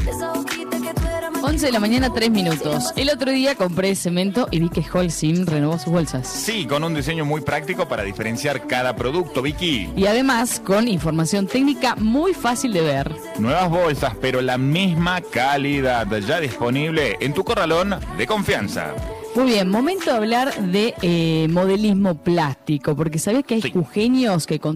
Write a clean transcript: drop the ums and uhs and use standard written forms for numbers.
11 de la mañana, 3 minutos. El otro día compré cemento y vi que Holcim renovó sus bolsas. Sí, con un diseño muy práctico para diferenciar cada producto, Vicky. Y además con información técnica muy fácil de ver. Nuevas bolsas, pero la misma calidad, ya disponible en tu corralón de confianza. Muy bien, momento de hablar de modelismo plástico, porque sabés que hay jujeños que con